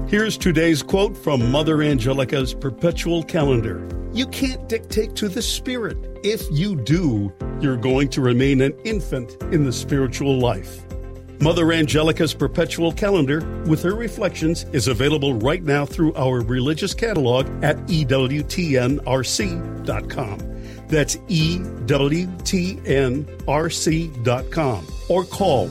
Here's today's quote from Mother Angelica's Perpetual Calendar. You can't dictate to the Spirit. If you do, you're going to remain an infant in the spiritual life. Mother Angelica's Perpetual Calendar, with her reflections, is available right now through our religious catalog at EWTNRC.com. That's EWTNRC.com. Or call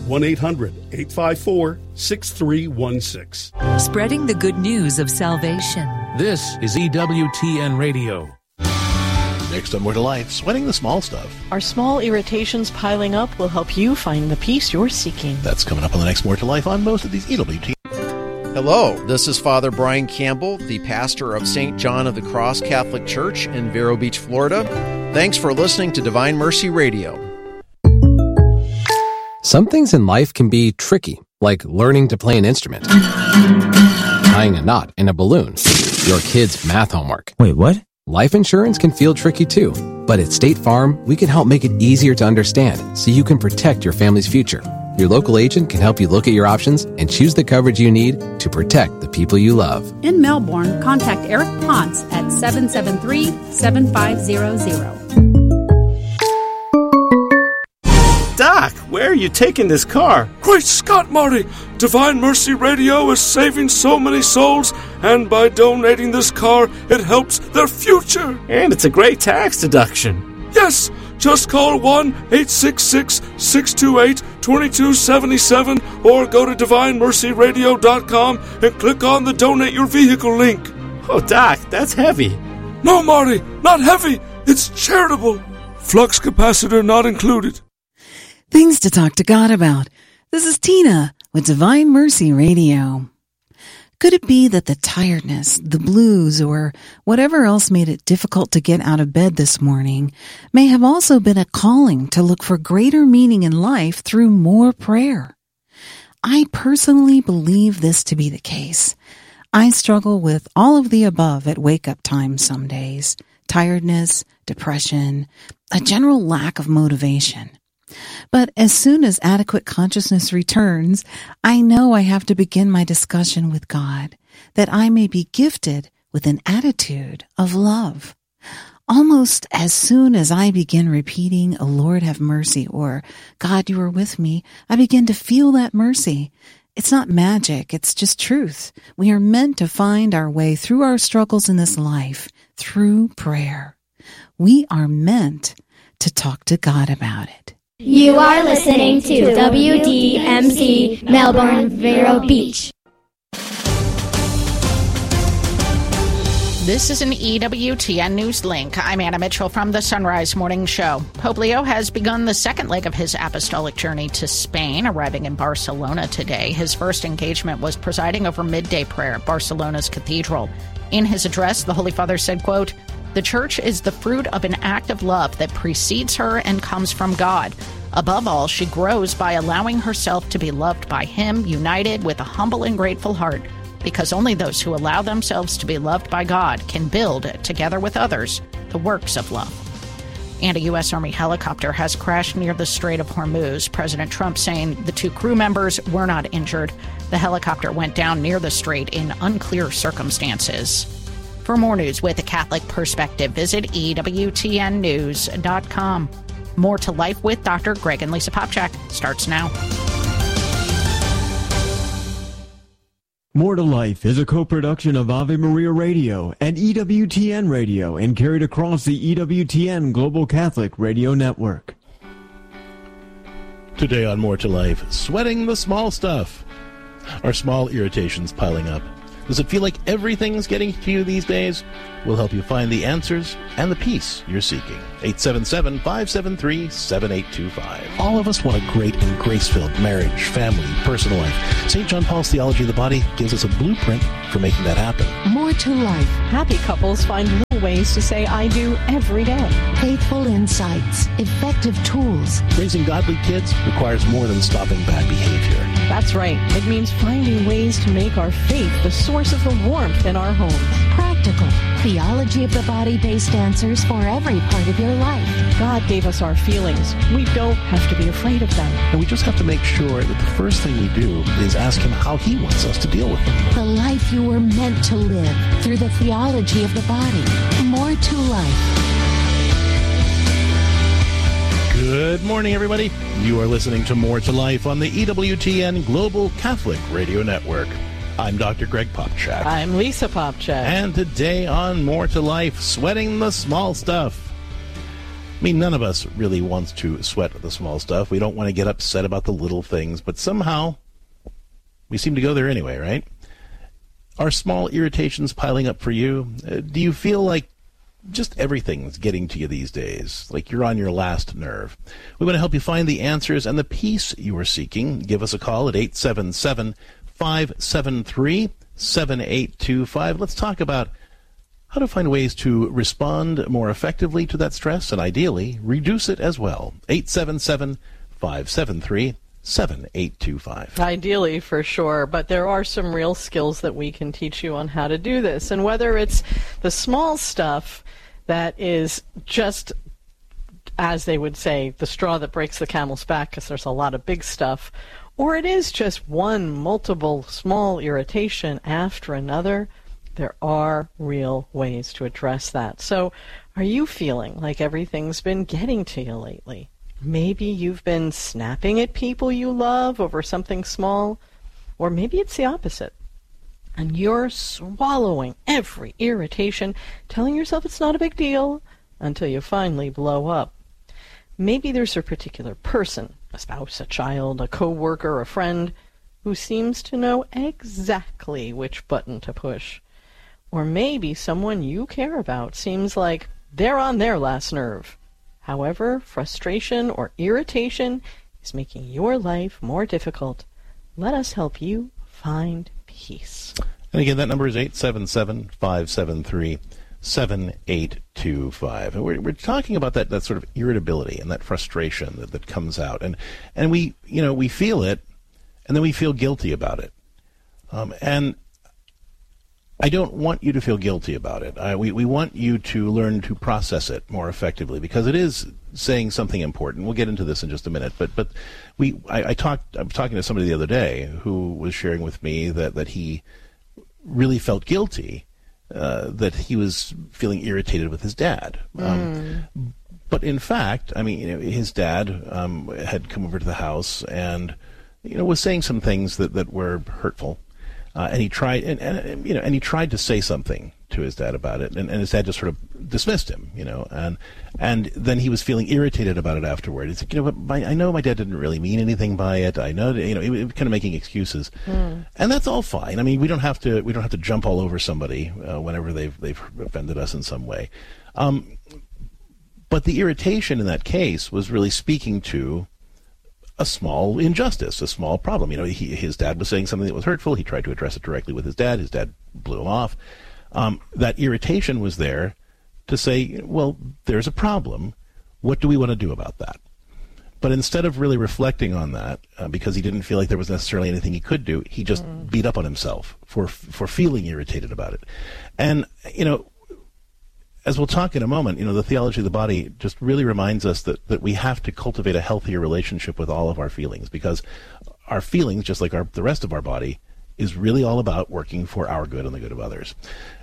1-800-854-6316. Spreading the good news of salvation. This is EWTN Radio. Next on More to Life, sweating the small stuff. Are small irritations piling up will help you find the peace you're seeking. That's coming up on the next More to Life on most of these EWTN. Hello, this is Father Brian Campbell, the pastor of St. John of the Cross Catholic Church in Vero Beach, Florida. Thanks for listening to Divine Mercy Radio. Some things in life can be tricky, like learning to play an instrument, tying a knot in a balloon, your kid's math homework. Wait, what? Life insurance can feel tricky too, but at State Farm, we can help make it easier to understand so you can protect your family's future. Your local agent can help you look at your options and choose the coverage you need to protect the people you love. In Melbourne, contact Eric Ponce at 773-7500. Doc, where are you taking this car? Great Scott, Marty! Divine Mercy Radio is saving so many souls, and by donating this car, it helps their future. And it's a great tax deduction. Yes! Just call 1-866-628-2277 or go to DivineMercyRadio.com and click on the Donate Your Vehicle link. Oh, Doc, that's heavy. No, Marty, not heavy. It's charitable. Flux capacitor not included. Things to talk to God about. This is Tina with Divine Mercy Radio. Could it be that the tiredness, the blues, or whatever else made it difficult to get out of bed this morning may have also been a calling to look for greater meaning in life through more prayer? I personally believe this to be the case. I struggle with all of the above at wake-up time some days. Tiredness, depression, a general lack of motivation. But as soon as adequate consciousness returns, I know I have to begin my discussion with God, that I may be gifted with an attitude of love. Almost as soon as I begin repeating, "O Lord, have mercy," or "God, you are with me," I begin to feel that mercy. It's not magic, it's just truth. We are meant to find our way through our struggles in this life through prayer. We are meant to talk to God about it. You are listening to WDMC Melbourne, Vero Beach. This is an EWTN News Link. I'm Anna Mitchell from the Sunrise Morning Show. Pope Leo has begun the second leg of his apostolic journey to Spain, arriving in Barcelona today. His first engagement was presiding over midday prayer at Barcelona's cathedral. In his address, the Holy Father said, quote, "The Church is the fruit of an act of love that precedes her and comes from God. Above all, she grows by allowing herself to be loved by Him, united with a humble and grateful heart, because only those who allow themselves to be loved by God can build, together with others, the works of love." And a U.S. Army helicopter has crashed near the Strait of Hormuz. President Trump saying the two crew members were not injured. The helicopter went down near the strait in unclear circumstances. For more news with a Catholic perspective, visit EWTNnews.com. More to Life with Dr. Greg and Lisa Popchak starts now. More to Life is a co-production of Ave Maria Radio and EWTN Radio and carried across the EWTN Global Catholic Radio Network. Today on More to Life, sweating the small stuff. Are small irritations piling up? Does it feel like everything's getting to you these days? We'll help you find the answers and the peace you're seeking. 877-573-7825. All of us want a great and grace-filled marriage, family, personal life. St. John Paul's Theology of the Body gives us a blueprint for making that happen. More to Life. Happy couples find little ways to say "I do" every day. Faithful insights, effective tools. Raising godly kids requires more than stopping bad behavior. That's right. It means finding ways to make our faith the source of the warmth in our homes. Practical, Theology of the body-based answers for every part of your life. God gave us our feelings. We don't have to be afraid of them. And we just have to make sure that the first thing we do is ask him how he wants us to deal with them. The life you were meant to live through the theology of the body. More to life. Good morning, everybody. You are listening to More to Life on the EWTN Global Catholic Radio Network. I'm Dr. Greg Popchak. I'm Lisa Popchak. And today on More to Life, sweating the small stuff. I mean, none of us really wants to sweat the small stuff. We don't want to get upset about the little things, but somehow we seem to go there anyway, right? Are small irritations piling up for you? Do you feel like just everything's getting to you these days, like you're on your last nerve? We want to help you find the answers and the peace you are seeking. Give us a call at 877-573-7825. Let's talk about how to find ways to respond more effectively to that stress and ideally reduce it as well. 877-573-7825. Ideally, for sure, but there are some real skills that we can teach you on how to do this. And whether it's the small stuff that is just, as they would say, the straw that breaks the camel's back, because there's a lot of big stuff, or it is just one multiple small irritation after another, there are real ways to address that. So are you feeling like everything's been getting to you lately? Maybe you've been snapping at people you love over something small, or maybe it's the opposite. And you're swallowing every irritation, telling yourself it's not a big deal, until you finally blow up. Maybe there's a particular person, a spouse, a child, a co-worker, a friend, who seems to know exactly which button to push. Or maybe someone you care about seems like they're on their last nerve. However, frustration or irritation is making your life more difficult. Let us help you find peace. And again, that number is 877-573-7825. And we're talking about that sort of irritability and that frustration that comes out. And we feel it, and then we feel guilty about it. And I don't want you to feel guilty about it. We want you to learn to process it more effectively, because it is saying something important. We'll get into this in just a minute. But I was talking to somebody the other day who was sharing with me that he really felt guilty, that he was feeling irritated with his dad. But in fact, I mean, his dad had come over to the house and was saying some things that were hurtful. And he tried, and he tried to say something to his dad about it, and his dad just sort of dismissed him, and then he was feeling irritated about it afterward. He's like, but I know my dad didn't really mean anything by it. I know, he was kind of making excuses, and that's all fine. I mean, we don't have to jump all over somebody whenever they've offended us in some way. But the irritation in that case was really speaking to a small injustice, a small problem. His dad was saying something that was hurtful. He tried to address it directly with his dad. His dad blew him off. That irritation was there to say, well, there's a problem. What do we want to do about that? But instead of really reflecting on that, because he didn't feel like there was necessarily anything he could do, he just beat up on himself for feeling irritated about it. And, as we'll talk in a moment, the theology of the body just really reminds us that we have to cultivate a healthier relationship with all of our feelings, because our feelings, just like the rest of our body, is really all about working for our good and the good of others.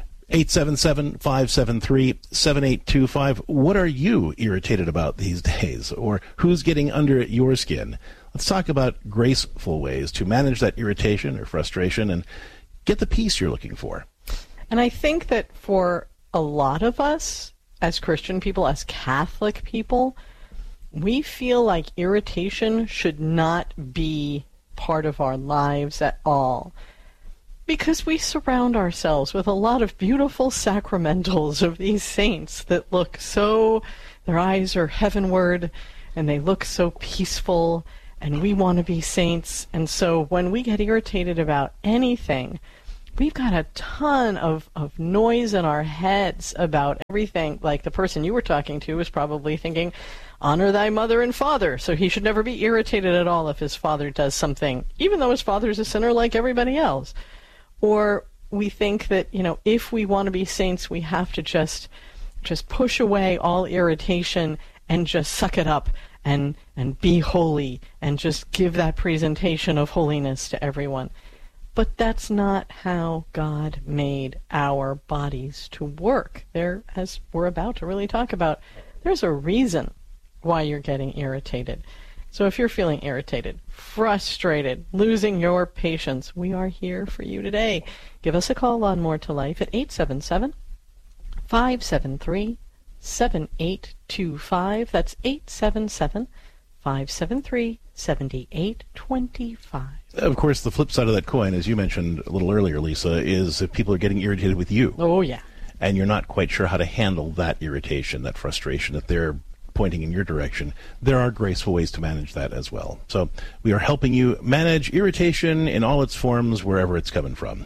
877-573-7825. What are you irritated about these days? Or who's getting under your skin? Let's talk about graceful ways to manage that irritation or frustration and get the peace you're looking for. And I think that for a lot of us, as Christian people, as Catholic people, we feel like irritation should not be part of our lives at all, because we surround ourselves with a lot of beautiful sacramentals of these saints that look so, their eyes are heavenward, and they look so peaceful, and we want to be saints. And so when we get irritated about anything, we've got a ton of noise in our heads about everything. Like the person you were talking to was probably thinking, honor thy mother and father, so he should never be irritated at all if his father does something, even though his father's a sinner like everybody else. Or we think that, if we want to be saints, we have to just push away all irritation and just suck it up and be holy and just give that presentation of holiness to everyone. But that's not how God made our bodies to work. There, as we're about to really talk about, there's a reason why you're getting irritated. So if you're feeling irritated, frustrated, losing your patience, we are here for you today. Give us a call on More to Life at 877-573-7825. That's 877-573-7825. Of course, the flip side of that coin, as you mentioned a little earlier, Lisa, is if people are getting irritated with you. Oh, yeah. And you're not quite sure how to handle that irritation, that frustration that they're pointing in your direction, there are graceful ways to manage that as well. So we are helping you manage irritation in all its forms, wherever it's coming from.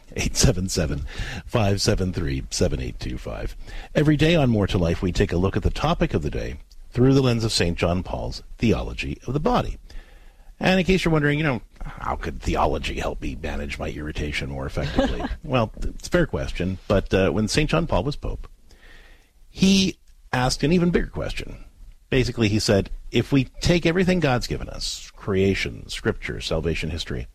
877-573-7825. Every day on More to Life, we take a look at the topic of the day through the lens of St. John Paul's theology of the body. And in case you're wondering, how could theology help me manage my irritation more effectively? Well, it's a fair question, but when St. John Paul was Pope, he asked an even bigger question. Basically, he said, if we take everything God's given us, creation, scripture, salvation history,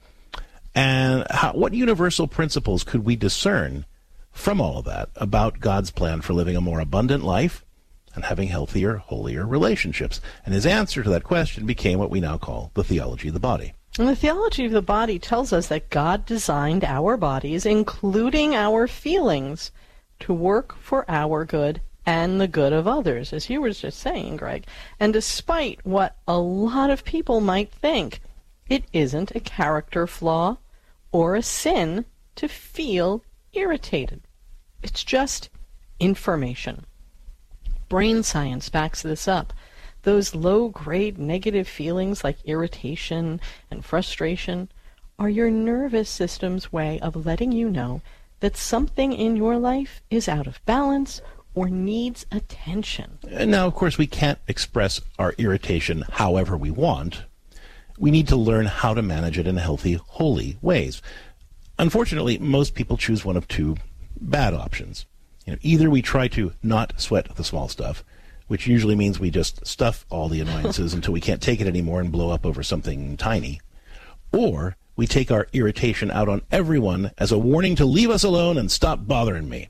and what universal principles could we discern from all of that about God's plan for living a more abundant life and having healthier, holier relationships? And his answer to that question became what we now call the theology of the body. And the theology of the body tells us that God designed our bodies, including our feelings, to work for our good and the good of others, as you were just saying, Greg. And despite what a lot of people might think, it isn't a character flaw or a sin to feel irritated. It's just information. Brain science backs this up. Those low-grade negative feelings like irritation and frustration are your nervous system's way of letting you know that something in your life is out of balance or needs attention. Now, of course, we can't express our irritation however we want. We need to learn how to manage it in healthy, holy ways. Unfortunately, most people choose one of two bad options. Either we try to not sweat the small stuff, which usually means we just stuff all the annoyances until we can't take it anymore and blow up over something tiny, or we take our irritation out on everyone as a warning to leave us alone and stop bothering me.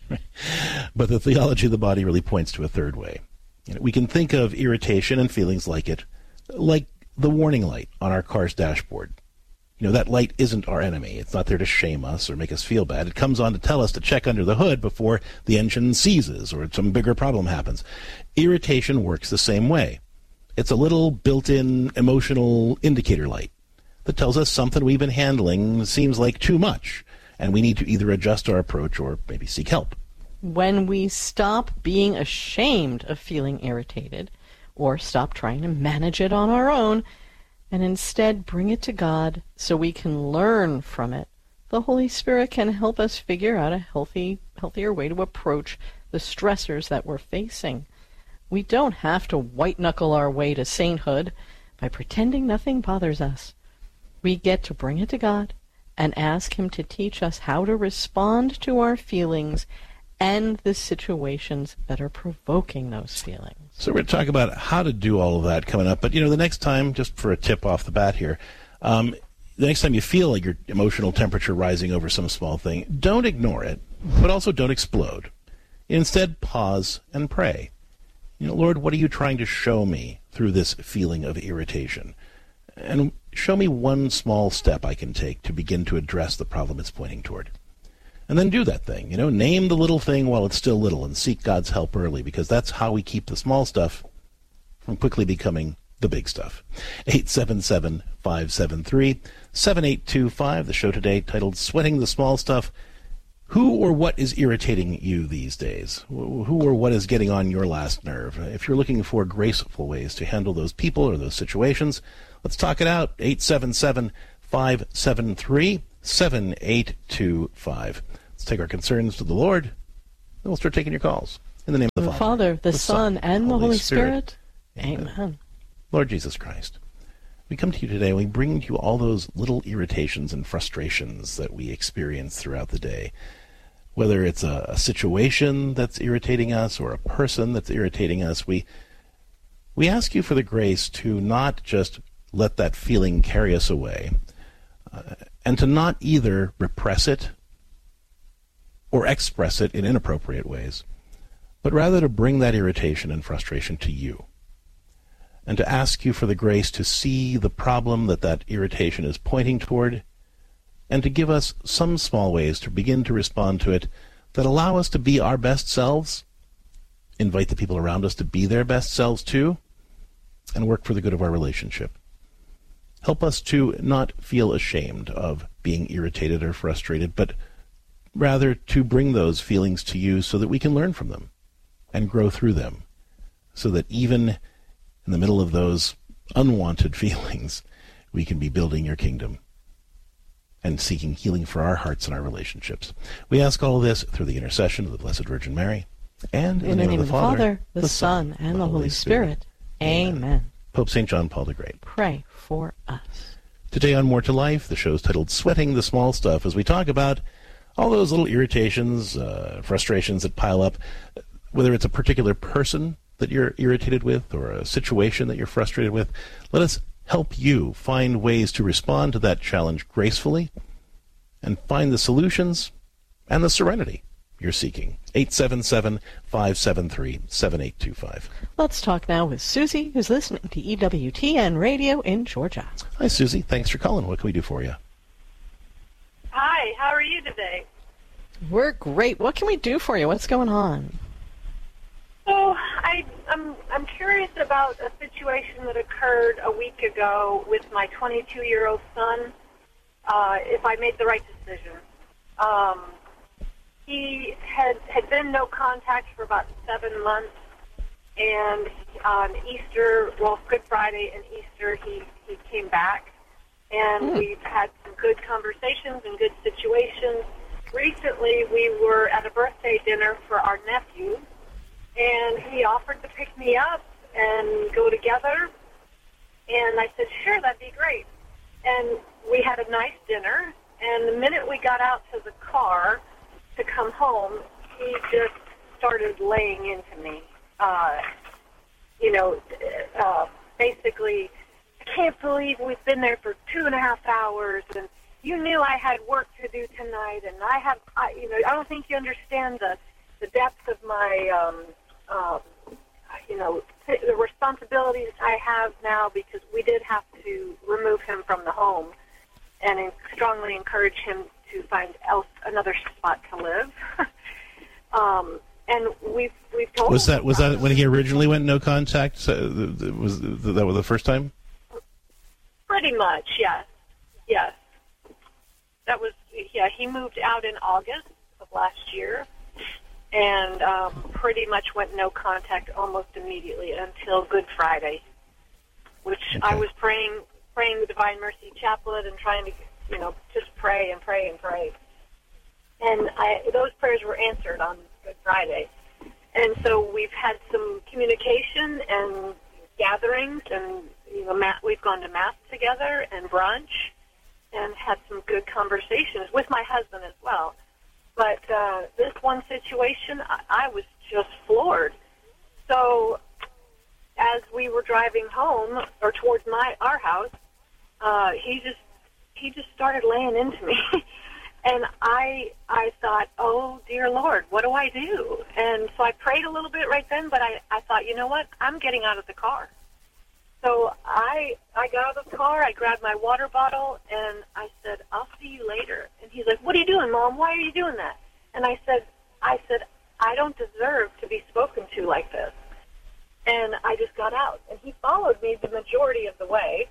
But the theology of the body really points to a third way. We can think of irritation and feelings like it, like the warning light on our car's dashboard. That light isn't our enemy. It's not there to shame us or make us feel bad. It comes on to tell us to check under the hood before the engine seizes or some bigger problem happens. Irritation works the same way. It's a little built-in emotional indicator light that tells us something we've been handling seems like too much, and we need to either adjust our approach or maybe seek help. When we stop being ashamed of feeling irritated, or stop trying to manage it on our own, and instead bring it to God so we can learn from it, the Holy Spirit can help us figure out a healthier way to approach the stressors that we're facing. We don't have to white-knuckle our way to sainthood by pretending nothing bothers us. We get to bring it to God and ask Him to teach us how to respond to our feelings and the situations that are provoking those feelings. So we're going to talk about how to do all of that coming up. But, the next time, just for a tip off the bat here, the next time you feel like your emotional temperature rising over some small thing, don't ignore it, but also don't explode. Instead, pause and pray. Lord, what are you trying to show me through this feeling of irritation? And show me one small step I can take to begin to address the problem it's pointing toward. And then do that thing. Name the little thing while it's still little and seek God's help early, because that's how we keep the small stuff from quickly becoming the big stuff. 877-573-7825. The show today titled Sweating the Small Stuff. Who or what is irritating you these days? Who or what is getting on your last nerve? If you're looking for graceful ways to handle those people or those situations, let's talk it out. 877-573-7825. Let's take our concerns to the Lord, and we'll start taking your calls. In the name of the Father, the Son, and the Holy Spirit. Amen. Lord Jesus Christ, We come to you today and we bring to you all those little irritations and frustrations that we experience throughout the day. Whether it's a situation that's irritating us or a person that's irritating us, we ask you for the grace to not just let that feeling carry us away, and to not either repress it or express it in inappropriate ways, but rather to bring that irritation and frustration to you, and to ask you for the grace to see the problem that irritation is pointing toward, and to give us some small ways to begin to respond to it that allow us to be our best selves, invite the people around us to be their best selves too, and work for the good of our relationship. Help us to not feel ashamed of being irritated or frustrated, but rather to bring those feelings to you so that we can learn from them and grow through them, so that even in the middle of those unwanted feelings, we can be building your kingdom and seeking healing for our hearts and our relationships. We ask all of this through the intercession of the Blessed Virgin Mary, and in the name of the Father, the Son, and the Holy Spirit. Amen. Pope St. John Paul the Great, pray for us. Today on More to Life, the show is titled Sweating the Small Stuff, as we talk about all those little irritations, frustrations that pile up, whether it's a particular person that you're irritated with or a situation that you're frustrated with. Let us help you find ways to respond to that challenge gracefully and find the solutions and the serenity you're seeking. 877-573-7825. Let's talk now with Susie, who's listening to EWTN Radio in Georgia. Hi, Susie. Thanks for calling. What can we do for you? Hi, how are you today? We're great. What can we do for you? What's going on? So I'm curious about a situation that occurred a week ago with my 22-year-old son, if I made the right decision. He had been no contact for about 7 months, and on Easter, Good Friday and Easter, he came back, and we've had some good conversations and good situations. Recently, we were at a birthday dinner for our nephew, and he offered to pick me up and go together, and I said, sure, that'd be great. And we had a nice dinner, and the minute we got out to the car to come home, he just started laying into me. Basically, I can't believe we've been there for 2.5 hours, and you knew I had work to do tonight, and I don't think you understand the depth of my, the responsibilities I have now, because we did have to remove him from the home and strongly encourage him to find another spot to live. And we've told was that when he originally went no contact? Was that the first time? Pretty much, yes. Yes. That was, he moved out in August of last year, and pretty much went no contact almost immediately until Good Friday, which I was praying the Divine Mercy Chaplet and trying to, just pray and pray and pray. And those prayers were answered on Good Friday. And so we've had some communication and gatherings, and we've gone to Mass together and brunch, and had some good conversations with my husband as well. But this one situation, I was just floored. So as we were driving home or towards our house, he just started laying into me. And I thought, oh, dear Lord, what do I do? And so I prayed a little bit right then, but I thought, you know what? I'm getting out of the car. So I got out of the car, I grabbed my water bottle, and I said, I'll see you later. And he's like, what are you doing, Mom? Why are you doing that? And I said, I don't deserve to be spoken to like this. And I just got out. And he followed me the majority of the way,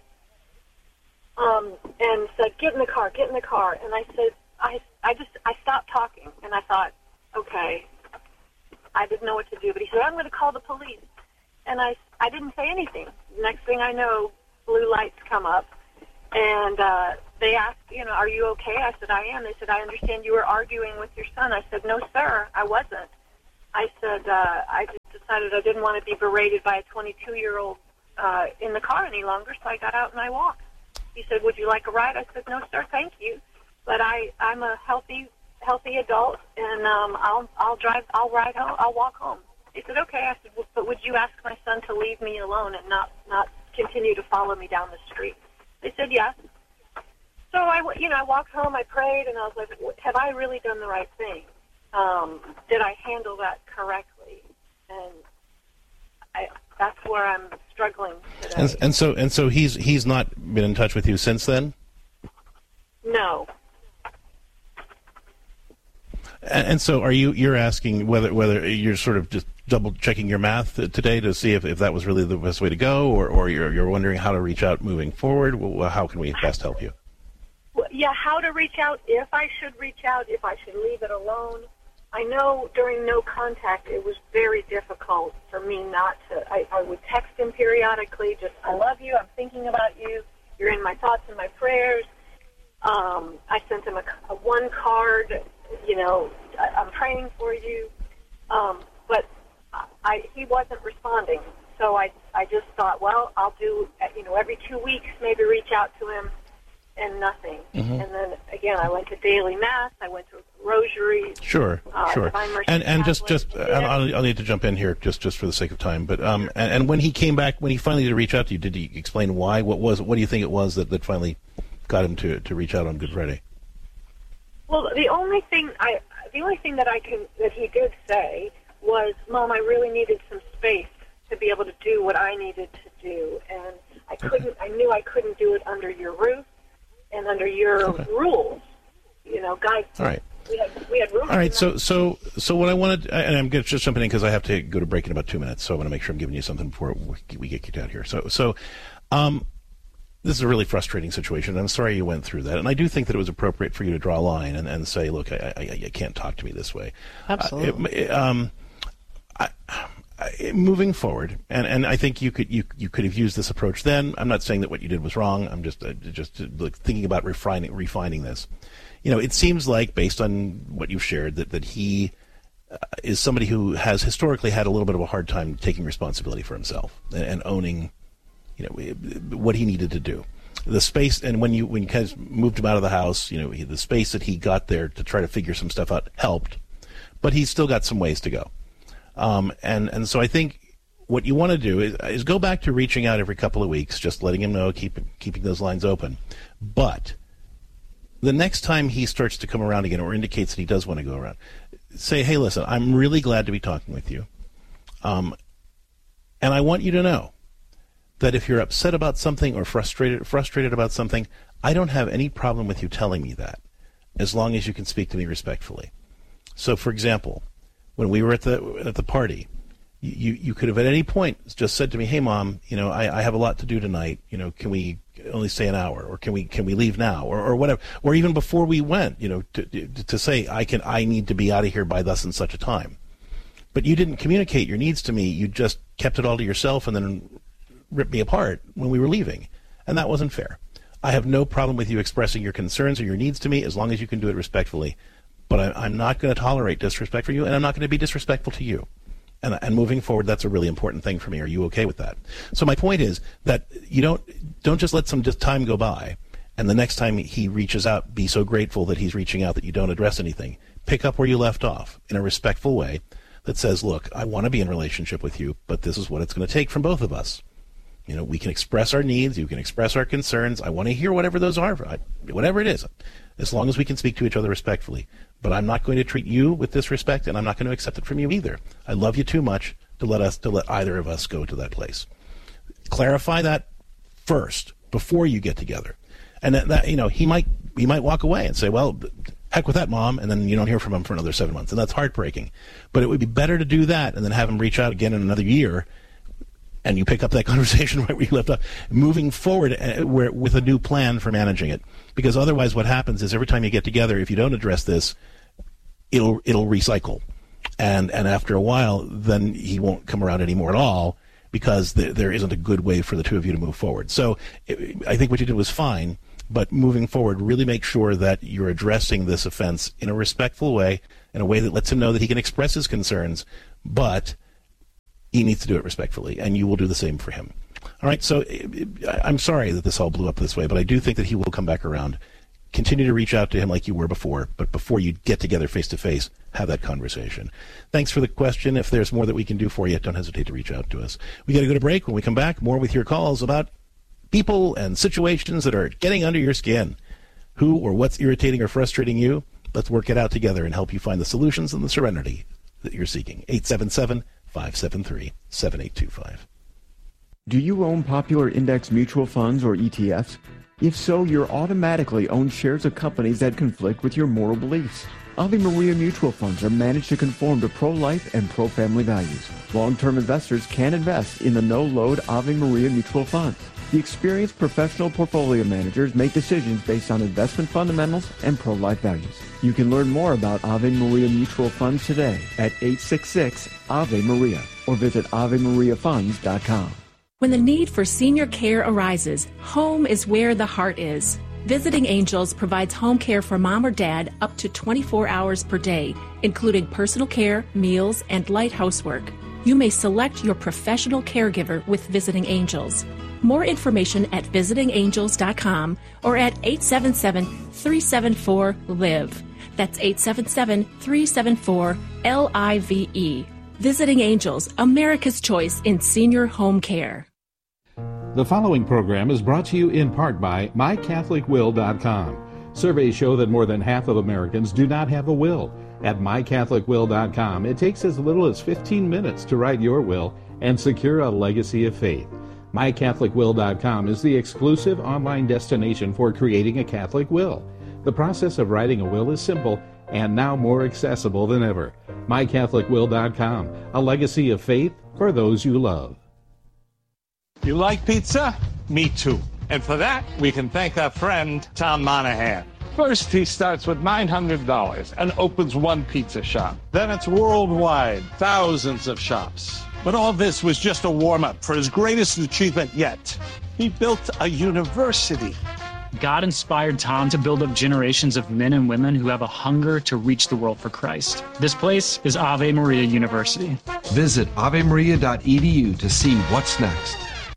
and said, get in the car. And I said, I stopped talking, and I thought, okay, I didn't know what to do. But he said, I'm going to call the police. And I didn't say anything. Next thing I know, blue lights come up, and they asked, are you okay? I said, I am. They said, I understand you were arguing with your son. I said, no, sir, I wasn't. I said, I just decided I didn't want to be berated by a 22-year-old in the car any longer, so I got out and I walked. He said, "Would you like a ride?" I said, "No, sir, thank you. But I'm a healthy adult, and I'll drive. I'll ride home. I'll walk home." He said, "Okay." I said, "Well, but would you ask my son to leave me alone and not continue to follow me down the street?" They said, "Yes." So I walked home. I prayed, and I was like, "Have I really done the right thing? Did I handle that correctly?" And that's where I'm struggling today. And so he's not been in touch with you since then? No. And so you're asking whether you're sort of just double checking your math today to see if that was really the best way to go, or you're wondering how to reach out moving forward? Well, how can we best help you? Well, yeah, how to reach out, if I should reach out, if I should leave it alone. I know during no contact it was very difficult for me not to. I would text him periodically, just, "I love you, I'm thinking about you, you're in my thoughts and my prayers." I sent him a one card, "I'm praying for you." But he wasn't responding. So I just thought, well, I'll do, every 2 weeks maybe reach out to him, and nothing. Mm-hmm. And then, again, I went to daily mass, I went to rosary. Sure. And just I'll need to jump in here just for the sake of time. But and when he came back, when he finally did reach out to you, did he explain why? What do you think it was that finally got him to reach out on Good Friday? Well, the only thing that he did say was, "Mom, I really needed some space to be able to do what I needed to do, and I knew I couldn't do it under your roof and under your rules, guys." All right. We had rules. All right. So what I wanted, and I'm just jumping in because I have to go to break in about 2 minutes, so I want to make sure I'm giving you something before we get kicked out here. So this is a really frustrating situation. I'm sorry you went through that, and I do think that it was appropriate for you to draw a line and say, "Look, I can't talk to me this way." Absolutely. Moving forward, and I think you could have used this approach then. I'm not saying that what you did was wrong. I'm just thinking about refining this. It seems like, based on what you've shared, that he is somebody who has historically had a little bit of a hard time taking responsibility for himself and owning, what he needed to do. The space, and when you guys moved him out of the house, the space that he got there to try to figure some stuff out helped, but he's still got some ways to go. And so I think what you want to do is go back to reaching out every couple of weeks, just letting him know, keeping those lines open. But the next time he starts to come around again, or indicates that he does want to go around, say, "Hey, listen, I'm really glad to be talking with you. And I want you to know that if you're upset about something or frustrated about something, I don't have any problem with you telling me that, as long as you can speak to me respectfully." So, for example, when we were at the party, you could have at any point just said to me, "Hey, Mom, I have a lot to do tonight. Can we only stay an hour, or can we leave now, or whatever?" Or even before we went, to say, I need to be out of here by thus and such a time. But you didn't communicate your needs to me. You just kept it all to yourself and then ripped me apart when we were leaving, and that wasn't fair. I have no problem with you expressing your concerns or your needs to me, as long as you can do it respectfully. But I'm not going to tolerate disrespect for you, and I'm not going to be disrespectful to you. And moving forward, that's a really important thing for me. Are you okay with that? So my point is that you don't just let some time go by, and the next time he reaches out, be so grateful that he's reaching out that you don't address anything. Pick up where you left off in a respectful way that says, "Look, I want to be in a relationship with you, but this is what it's going to take from both of us. We can express our needs, you can express our concerns. I want to hear whatever those are, whatever it is, as long as we can speak to each other respectfully. But I'm not going to treat you with disrespect, and I'm not going to accept it from you either. I love you too much to let either of us go to that place." Clarify that first before you get together, and that he might walk away and say, "Well, heck with that, Mom," and then you don't hear from him for another 7 months, and that's heartbreaking. But it would be better to do that and then have him reach out again in another year, and you pick up that conversation right where you left off, moving forward with a new plan for managing it. Because otherwise what happens is every time you get together, if you don't address this, it'll recycle. And after a while, then he won't come around anymore at all, because there isn't a good way for the two of you to move forward. So I think what you did was fine, but moving forward, really make sure that you're addressing this offense in a respectful way, in a way that lets him know that he can express his concerns, but he needs to do it respectfully, and you will do the same for him. All right, so I'm sorry that this all blew up this way, but I do think that he will come back around. Continue to reach out to him like you were before, but before you get together face-to-face, have that conversation. Thanks for the question. If there's more that we can do for you, don't hesitate to reach out to us. We got to go to break. When we come back, more with your calls about people and situations that are getting under your skin. Who or what's irritating or frustrating you? Let's work it out together and help you find the solutions and the serenity that you're seeking. 877-573-7825. Do you own popular index mutual funds or ETFs? If so, you're automatically own shares of companies that conflict with your moral beliefs. Ave Maria mutual funds are managed to conform to pro-life and pro-family values. Long-term investors can invest in the no-load Ave Maria mutual funds. The experienced professional portfolio managers make decisions based on investment fundamentals and pro-life values. You can learn more about Ave Maria mutual funds today at 866-AVE-MARIA or visit AveMariaFunds.com. When the need for senior care arises, home is where the heart is. Visiting Angels provides home care for mom or dad up to 24 hours per day, including personal care, meals, and light housework. You may select your professional caregiver with Visiting Angels. More information at visitingangels.com or at 877-374-LIVE. That's 877-374-LIVE. Visiting Angels, America's choice in senior home care. The following program is brought to you in part by MyCatholicWill.com. Surveys show that more than half of Americans do not have a will. At MyCatholicWill.com, it takes as little as 15 minutes to write your will and secure a legacy of faith. MyCatholicWill.com is the exclusive online destination for creating a Catholic will. The process of writing a will is simple and now more accessible than ever. MyCatholicWill.com, a legacy of faith for those you love. You like pizza? Me too. And for that, we can thank our friend, Tom Monahan. First, he starts with $900 and opens one pizza shop. Then it's worldwide, thousands of shops. But all this was just a warm-up for his greatest achievement yet. He built a university. God inspired Tom to build up generations of men and women who have a hunger to reach the world for Christ. This place is Ave Maria University. Visit avemaria.edu to see what's next.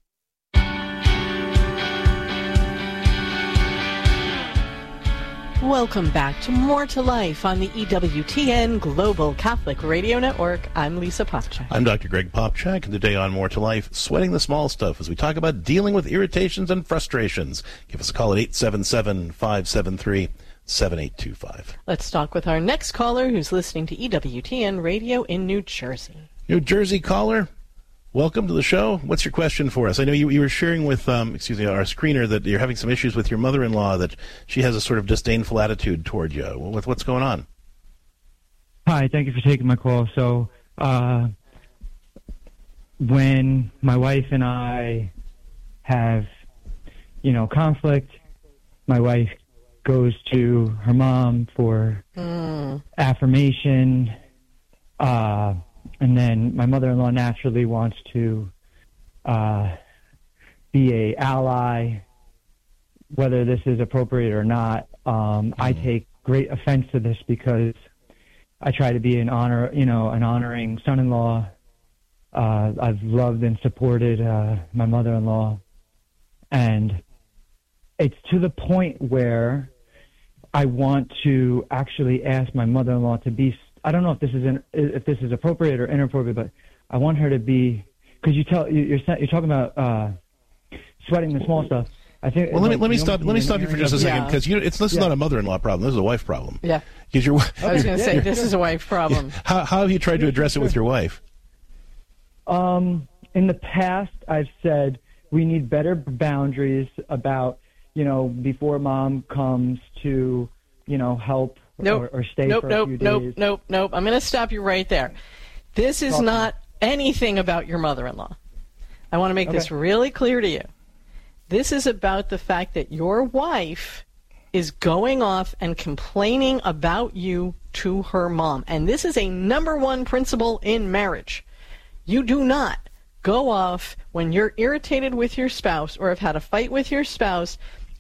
Welcome back to More to Life on the EWTN Global Catholic Radio Network. I'm Lisa Popchak. I'm Dr. Greg Popchak, and today on More to Life, sweating the small stuff as we talk about dealing with irritations and frustrations. Give us a call at 877-573-7825. Let's talk with our next caller who's listening to EWTN Radio in New Jersey. New Jersey caller, welcome to the show. What's your question for us? I know you were sharing with our screener that you're having some issues with your mother-in-law, that she has a sort of disdainful attitude toward you. What's going on? Hi, thank you for taking my call. So when my wife and I have, conflict, my wife goes to her mom for affirmation, and then my mother-in-law naturally wants to be a ally, whether this is appropriate or not. I take great offense to this because I try to be an honoring son-in-law. I've loved and supported my mother-in-law, and it's to the point where I want to actually ask my mother-in-law to be. I don't know if this is appropriate or inappropriate, but I want her to be, because you're talking about sweating the small stuff. I think. Well, let me stop you for just a second, because this is not a mother-in-law problem. This is a wife problem. Yeah. Because I was going to say this is a wife problem. Yeah. How have you tried to address it with your wife? In the past, I've said we need better boundaries about before mom comes to help. Or stay for a few days. Nope. I'm going to stop you right there. This is not anything about your mother-in-law. I want to make this really clear to you. This is about the fact that your wife is going off and complaining about you to her mom. And this is a number one principle in marriage. You do not go off when you're irritated with your spouse or have had a fight with your spouse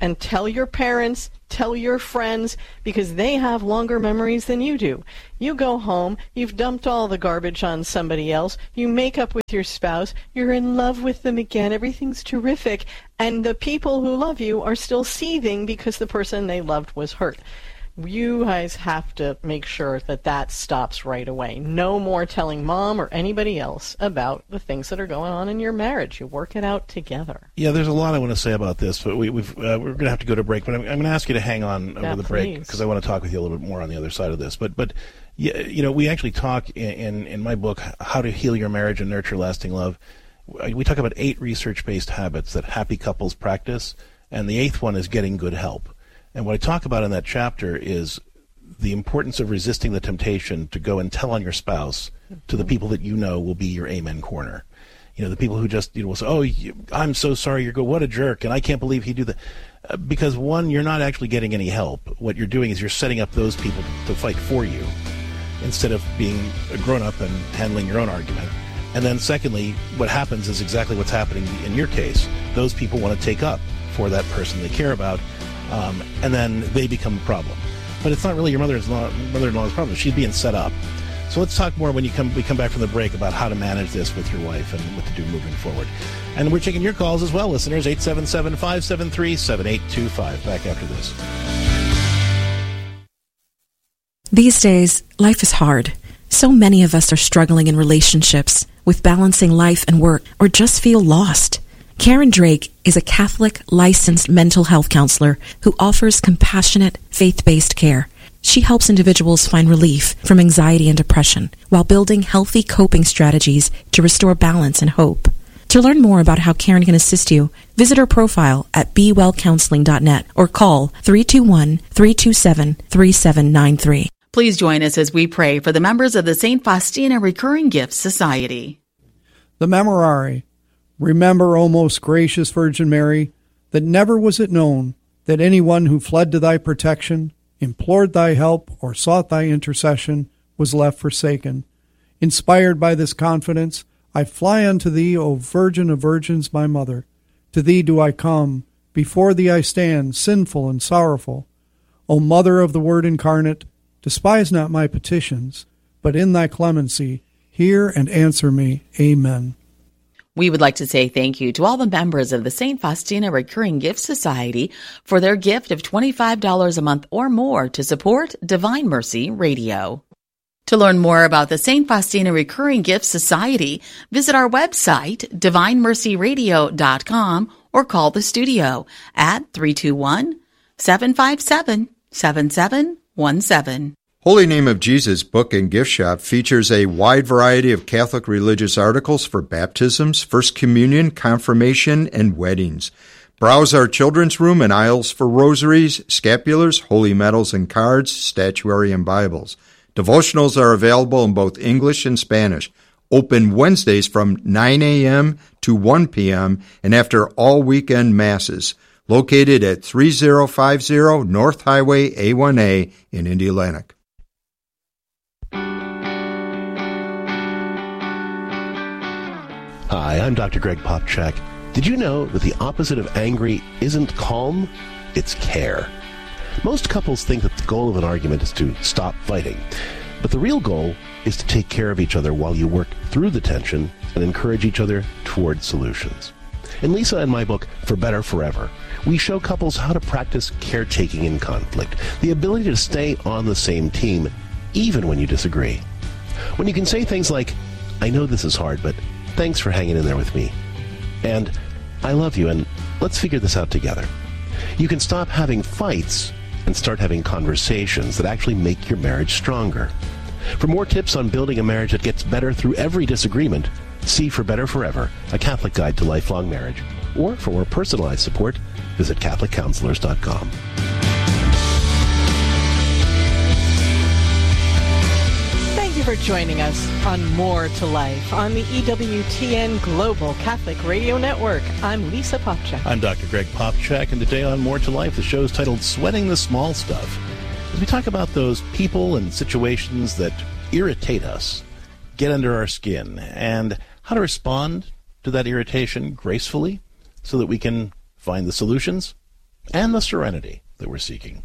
and tell your parents, tell your friends, because they have longer memories than you do. You go home, you've dumped all the garbage on somebody else, you make up with your spouse, you're in love with them again, everything's terrific, and the people who love you are still seething because the person they loved was hurt. You guys have to make sure that that stops right away. No more telling mom or anybody else about the things that are going on in your marriage. You work it out together. Yeah, there's a lot I want to say about this, but we're going to have to go to break. But I'm going to ask you to hang on over the break because I want to talk with you a little bit more on the other side of this. But you know, we actually talk in my book, How to Heal Your Marriage and Nurture Lasting Love. We talk about 8 research-based habits that happy couples practice, and the 8th one is getting good help. And what I talk about in that chapter is the importance of resisting the temptation to go and tell on your spouse to the people that you know will be your amen corner. You know, the people who just will say, "Oh, I'm so sorry, what a jerk, and I can't believe he do that." Because one, you're not actually getting any help. What you're doing is you're setting up those people to fight for you instead of being a grown-up and handling your own argument. And then secondly, what happens is exactly what's happening in your case. Those people want to take up for that person they care about. And then they become a problem. But it's not really your mother-in-law's problem. She's being set up. So let's talk more when we come back from the break about how to manage this with your wife and what to do moving forward. And we're taking your calls as well, listeners, 877-573-7825. Back after this. These days, life is hard. So many of us are struggling in relationships, with balancing life and work, or just feel lost. Karen Drake is a Catholic licensed mental health counselor who offers compassionate, faith-based care. She helps individuals find relief from anxiety and depression while building healthy coping strategies to restore balance and hope. To learn more about how Karen can assist you, visit her profile at bewellcounseling.net or call 321-327-3793. Please join us as we pray for the members of the St. Faustina Recurring Gifts Society. The Memorare. Remember, O most gracious Virgin Mary, that never was it known that anyone who fled to thy protection, implored thy help, or sought thy intercession was left forsaken. Inspired by this confidence, I fly unto thee, O Virgin of Virgins, my Mother. To thee do I come, before thee I stand, sinful and sorrowful. O Mother of the Word incarnate, despise not my petitions, but in thy clemency hear and answer me. Amen. We would like to say thank you to all the members of the St. Faustina Recurring Gift Society for their gift of $25 a month or more to support Divine Mercy Radio. To learn more about the St. Faustina Recurring Gift Society, visit our website, divinemercyradio.com, or call the studio at 321-757-7717. Holy Name of Jesus Book and Gift Shop features a wide variety of Catholic religious articles for baptisms, First Communion, confirmation, and weddings. Browse our children's room and aisles for rosaries, scapulars, holy medals and cards, statuary, and Bibles. Devotionals are available in both English and Spanish. Open Wednesdays from 9 a.m. to 1 p.m. and after all weekend masses. Located at 3050 North Highway A1A in Indianapolis. Hi, I'm Dr. Greg Popchak. Did you know that the opposite of angry isn't calm? It's care. Most couples think that the goal of an argument is to stop fighting. But the real goal is to take care of each other while you work through the tension and encourage each other toward solutions. In Lisa and my book, For Better Forever, we show couples how to practice caretaking in conflict, the ability to stay on the same team even when you disagree. When you can say things like, I know this is hard, but thanks for hanging in there with me. And I love you, and let's figure this out together. You can stop having fights and start having conversations that actually make your marriage stronger. For more tips on building a marriage that gets better through every disagreement, see For Better Forever, a Catholic guide to lifelong marriage. Or for more personalized support, visit CatholicCounselors.com. Thank you for joining us on More to Life on the EWTN Global Catholic Radio Network. I'm Lisa Popchak. I'm Dr. Greg Popchak, and today on More to Life, the show is titled Sweating the Small Stuff. As we talk about those people and situations that irritate us, get under our skin, and how to respond to that irritation gracefully so that we can find the solutions and the serenity that we're seeking.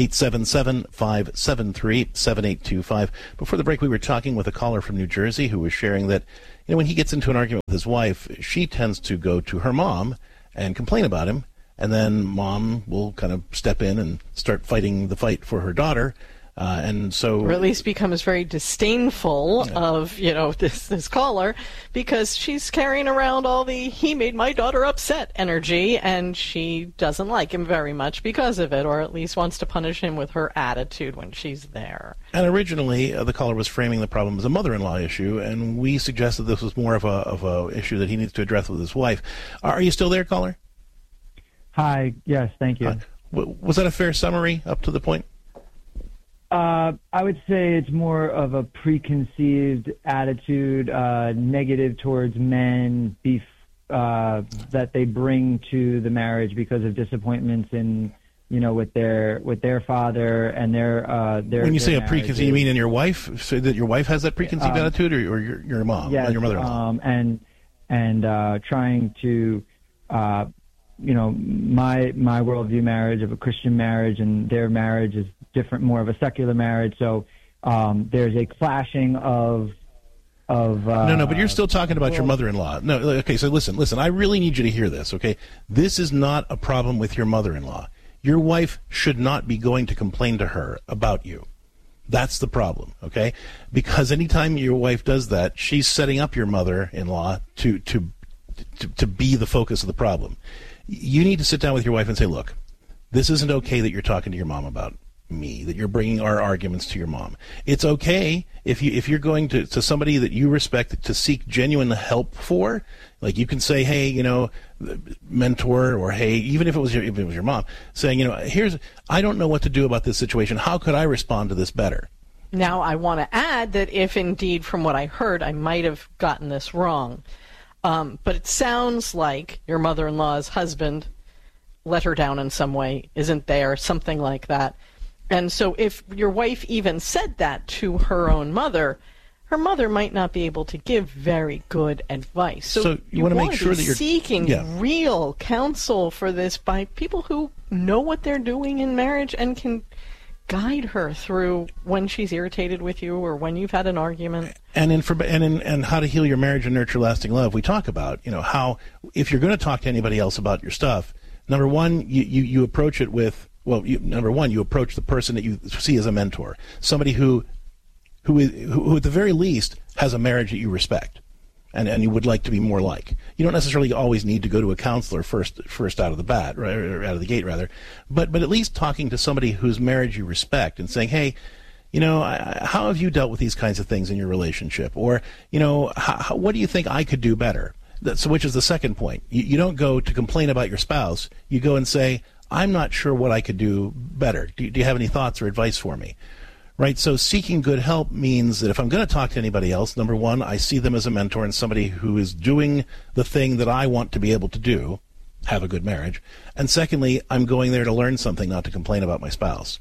877-573-7825. Before the break, we were talking with a caller from New Jersey who was sharing that, when he gets into an argument with his wife, she tends to go to her mom and complain about him, and then mom will kind of step in and start fighting the fight for her daughter. Or at least becomes very disdainful of, this caller, because she's carrying around all the "he made my daughter upset" energy, and she doesn't like him very much because of it, or at least wants to punish him with her attitude when she's there. And originally, the caller was framing the problem as a mother-in-law issue, and we suggested this was more of a issue that he needs to address with his wife. Are you still there, caller? Hi. Yes, thank you. Was that a fair summary up to the point? I would say it's more of a preconceived attitude, negative towards men, that they bring to the marriage because of disappointments in, with their father and their. When you say a preconceived, you mean in your wife? So that your wife has that preconceived attitude, or your mom, yes, your mother-in-law? And trying to. My worldview marriage of a Christian marriage, and their marriage is different, more of a secular marriage. So there's a clashing of. No, but you're still talking about your mother-in-law. No, okay. So listen. I really need you to hear this. Okay, this is not a problem with your mother-in-law. Your wife should not be going to complain to her about you. That's the problem. Okay, because anytime your wife does that, she's setting up your mother-in-law to be the focus of the problem. You need to sit down with your wife and say, look, this isn't okay that you're talking to your mom about me, that you're bringing our arguments to your mom. It's okay if you're going to somebody that you respect to seek genuine help for. Like you can say, hey, mentor, or hey, even if it was your mom, saying, I don't know what to do about this situation. How could I respond to this better? Now, I want to add that if indeed, from what I heard, I might have gotten this wrong. But it sounds like your mother-in-law's husband let her down in some way, isn't there, something like that. And so if your wife even said that to her own mother, her mother might not be able to give very good advice. So you want to make sure that you're seeking real counsel for this by people who know what they're doing in marriage and can guide her through when she's irritated with you or when you've had an argument. And in how to heal your marriage and nurture lasting love, we talk about, how if you're going to talk to anybody else about your stuff, number one, you approach it with, you approach the person that you see as a mentor, somebody who at the very least has a marriage that you respect and you would like to be more like. You don't necessarily always need to go to a counselor first out of the bat, right, or out of the gate rather, but at least talking to somebody whose marriage you respect and saying, hey, how have you dealt with these kinds of things in your relationship? Or, what do you think I could do better? Which is the second point. You don't go to complain about your spouse. You go and say, I'm not sure what I could do better. Do you have any thoughts or advice for me? Right, so seeking good help means that if I'm going to talk to anybody else, number one, I see them as a mentor and somebody who is doing the thing that I want to be able to do, have a good marriage. And secondly, I'm going there to learn something, not to complain about my spouse.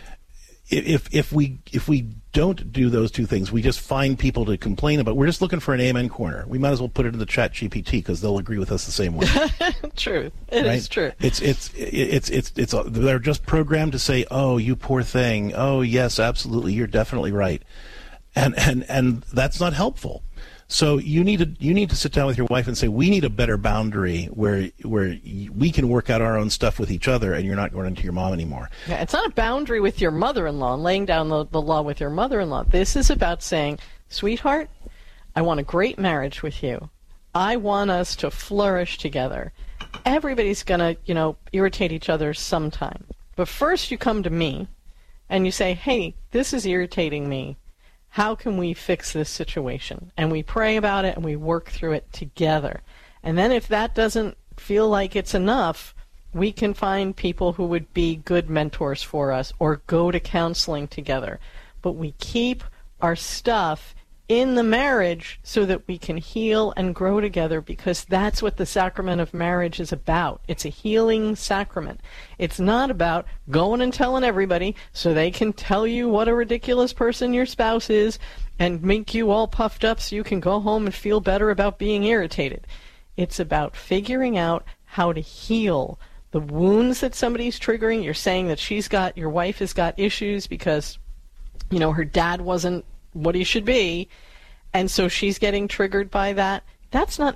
If we don't do those two things, we just find people to complain about. We're just looking for an amen corner. We might as well put it in the chat GPT because they'll agree with us the same way. True, it is true. It's they're just programmed to say, "Oh, you poor thing. Oh, yes, absolutely, you're definitely right," and that's not helpful. So you need to sit down with your wife and say, we need a better boundary where we can work out our own stuff with each other, and you're not going into your mom anymore. Yeah, it's not a boundary with your mother-in-law and laying down the law with your mother-in-law. This is about saying, sweetheart, I want a great marriage with you. I want us to flourish together. Everybody's going to, irritate each other sometime. But first you come to me and you say, hey, this is irritating me. How can we fix this situation? And we pray about it and we work through it together. And then if that doesn't feel like it's enough, we can find people who would be good mentors for us or go to counseling together. But we keep our stuff in the marriage so that we can heal and grow together, because that's what the sacrament of marriage is about. It's a healing sacrament. It's not about going and telling everybody so they can tell you what a ridiculous person your spouse is and make you all puffed up so you can go home and feel better about being irritated. It's about figuring out how to heal the wounds that somebody's triggering. You're saying that your wife has got issues because, her dad wasn't what he should be, and so she's getting triggered by that. That's not